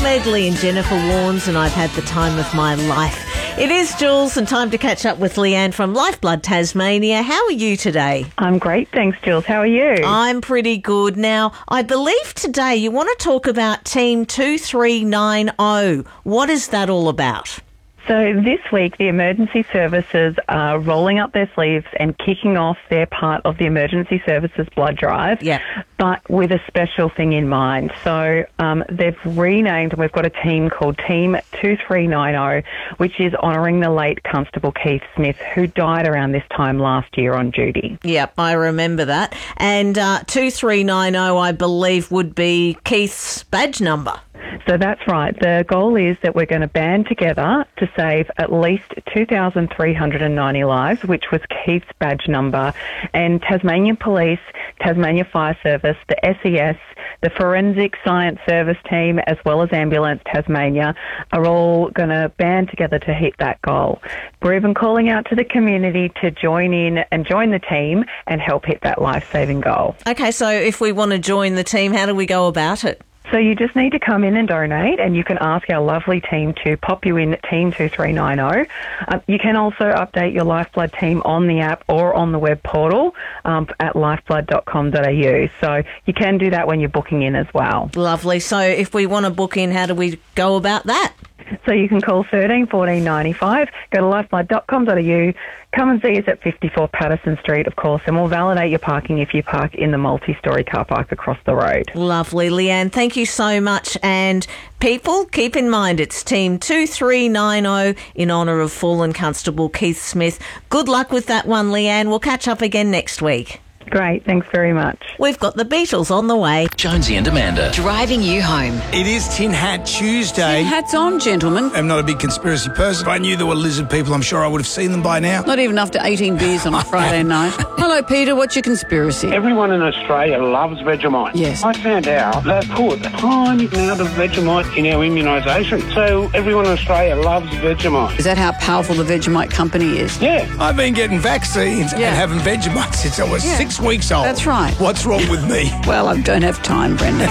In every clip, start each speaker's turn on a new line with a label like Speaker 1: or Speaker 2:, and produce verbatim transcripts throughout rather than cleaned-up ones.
Speaker 1: Medley and Jennifer Warnes, and I've had the time of my life. It is Jules, and time to catch up with Leanne from Lifeblood Tasmania. How are you today?
Speaker 2: I'm great, thanks, Jules. How are you?
Speaker 1: I'm pretty good. Now, I believe today you want to talk about Team two three nine zero. What is that all about?
Speaker 2: So this week, the emergency services are rolling up their sleeves and kicking off their part of the emergency services blood drive,
Speaker 1: yeah.
Speaker 2: but with a special thing in mind. So um, they've renamed, and we've got a team called Team two three nine zero, which is honouring the late Constable Keith Smith, who died around this time last year on duty.
Speaker 1: Yep, I remember that. And uh, two three nine zero, I believe, would be Keith's badge number.
Speaker 2: So that's right. The goal is that we're going to band together to save at least two thousand three hundred ninety lives, which was Keith's badge number. And Tasmanian Police, Tasmania Fire Service, the S E S, the Forensic Science Service team, as well as Ambulance Tasmania, are all going to band together to hit that goal. We're even calling out to the community to join in and join the team and help hit that life-saving goal.
Speaker 1: Okay, so if we want to join the team, how do we go about it?
Speaker 2: So you just need to come in and donate, and you can ask our lovely team to pop you in Team two three nine zero. Um, you can also update your Lifeblood team on the app or on the web portal um, at lifeblood dot com dot a u. So you can do that when you're booking in as well.
Speaker 1: Lovely. So if we want to book in, how do we go about that?
Speaker 2: So you can call thirteen fourteen ninety-five, go to lifeblood dot com dot a u, come and see us at fifty-four Patterson Street, of course, and we'll validate your parking if you park in the multi-storey car park across the road.
Speaker 1: Lovely. Leanne, thank you so much. And people, keep in mind it's Team two three nine zero in honour of fallen Constable Keith Smith. Good luck with that one, Leanne. We'll catch up again next week.
Speaker 2: Great, thanks very much.
Speaker 1: We've got the Beatles on the way.
Speaker 3: Jonesy and Amanda.
Speaker 4: Driving you home.
Speaker 5: It is Tin Hat Tuesday.
Speaker 6: Tin hats on, gentlemen.
Speaker 5: I'm not a big conspiracy person. If I knew there were lizard people, I'm sure I would have seen them by now.
Speaker 6: Not even after eighteen beers on a Friday night. Hello, Peter. What's your conspiracy?
Speaker 7: Everyone in Australia loves Vegemite.
Speaker 6: Yes.
Speaker 7: I found out they put a tiny amount of Vegemite in our immunisation. So everyone in Australia loves Vegemite.
Speaker 6: Is that how powerful the Vegemite company is?
Speaker 7: Yeah.
Speaker 5: I've been getting vaccines
Speaker 6: Yeah.
Speaker 5: and having Vegemite since I was
Speaker 6: Yeah.
Speaker 5: six weeks old.
Speaker 6: That's right.
Speaker 5: What's wrong with me?
Speaker 6: Well, I don't have time, Brenda.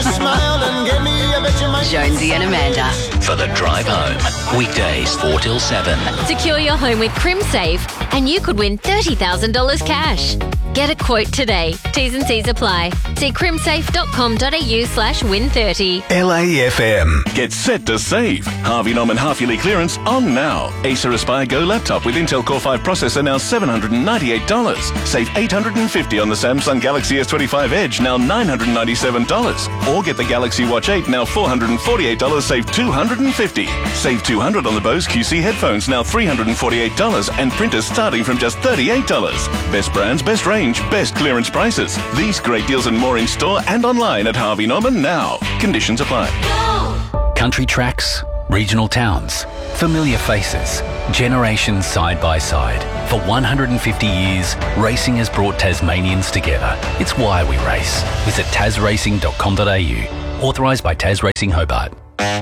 Speaker 4: Jonesy and Amanda.
Speaker 3: For the drive home. Weekdays four till seven.
Speaker 8: Secure your home with CrimSafe and you could win thirty thousand dollars cash. Get a quote today. T's and C's apply. See crimsafe dot com dot a u slash win thirty.
Speaker 9: L A F M.
Speaker 10: Get set to save. Harvey Norman half-yearly clearance on now. Acer Aspire Go laptop with Intel Core five processor now seven hundred ninety-eight dollars. Save eight hundred fifty dollars on the Samsung Galaxy S twenty-five Edge, now nine hundred ninety-seven dollars. Or get the Galaxy Watch eight, now four hundred forty-eight dollars, save two hundred fifty dollars. Save two hundred dollars on the Bose Q C headphones, now three hundred forty-eight dollars, and printers starting from just thirty-eight dollars. Best brands, best range, best clearance prices. These great deals and more in store and online at Harvey Norman now. Conditions apply.
Speaker 3: Country tracks, regional towns, familiar faces, generations side by side. For one hundred fifty years, racing has brought Tasmanians together. It's why we race. Visit tas racing dot com dot a u. Authorised by Tas Racing Hobart.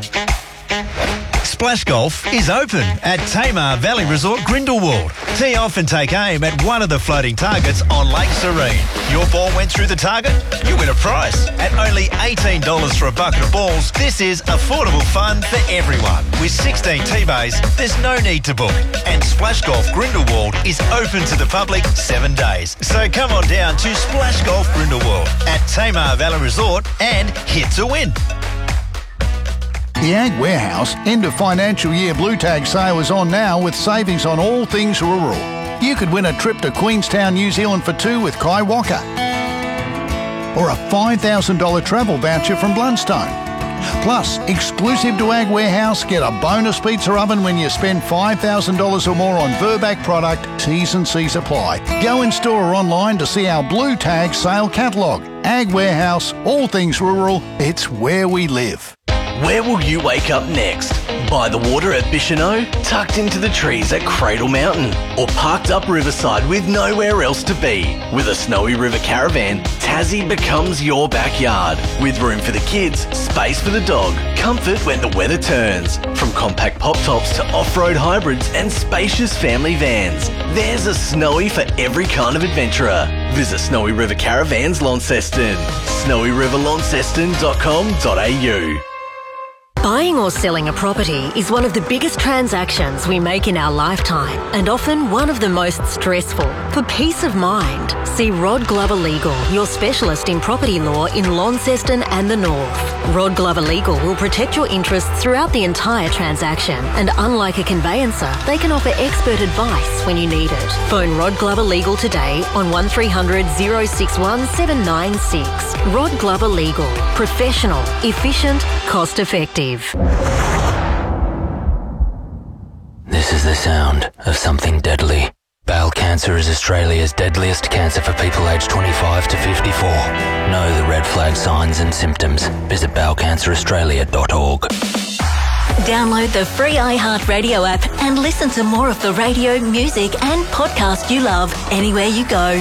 Speaker 11: Splash Golf is open at Tamar Valley Resort Grindelwald. Tee off and take aim at one of the floating targets on Lake Serene. Your ball went through the target, you win a prize. At only eighteen dollars for a bucket of balls, this is affordable fun for everyone. With sixteen tee bays, there's no need to book. And Splash Golf Grindelwald is open to the public seven days. So come on down to Splash Golf Grindelwald at Tamar Valley Resort and hit to win.
Speaker 12: The Ag Warehouse end of financial year Blue Tag sale is on now with savings on all things rural. You could win a trip to Queenstown, New Zealand for two with Kai Walker. Or a five thousand dollars travel voucher from Blundstone. Plus, exclusive to Ag Warehouse, get a bonus pizza oven when you spend five thousand dollars or more on Verbac product. T's and C's apply. Go in store or online to see our Blue Tag sale catalogue. Ag Warehouse, all things rural, it's where we live.
Speaker 13: Where will you wake up next? By the water at Bicheno? Tucked into the trees at Cradle Mountain? Or parked up riverside with nowhere else to be? With a Snowy River Caravan, Tassie becomes your backyard. With room for the kids, space for the dog, comfort when the weather turns. From compact pop tops to off-road hybrids and spacious family vans. There's a Snowy for every kind of adventurer. Visit Snowy River Caravans Launceston. snowy river launceston dot com dot a u
Speaker 9: Buying or selling a property is one of the biggest transactions we make in our lifetime and often one of the most stressful. For peace of mind, see Rod Glover Legal, your specialist in property law in Launceston and the North. Rod Glover Legal will protect your interests throughout the entire transaction, and unlike a conveyancer, they can offer expert advice when you need it. Phone Rod Glover Legal today on one three hundred, oh six one, seven nine six. Rod Glover Legal. Professional, efficient, cost effective.
Speaker 14: This is the sound of something deadly. Bowel cancer is Australia's deadliest cancer for people aged twenty-five to fifty-four. Know the red flag signs and symptoms. Visit bowel cancer australia dot org.
Speaker 9: Download the free iHeartRadio app and listen to more of the radio, music and podcast you love anywhere you go.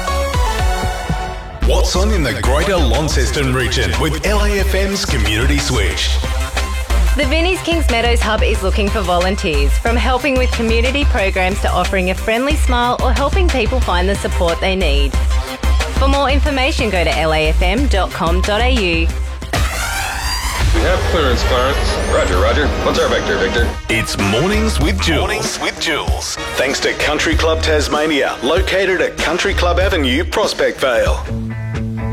Speaker 15: What's on in the Greater Launceston region with L A F M's Community Switch?
Speaker 16: The Vinnie's Kings Meadows Hub is looking for volunteers, from helping with community programs to offering a friendly smile or helping people find the support they need. For more information, go to L A F M dot com dot A U.
Speaker 17: We have clearance, Clarence. Roger, Roger. What's our vector, Victor?
Speaker 15: It's Mornings with Jules. Mornings with Jules. Thanks to Country Club Tasmania, located at Country Club Avenue, Prospect Vale.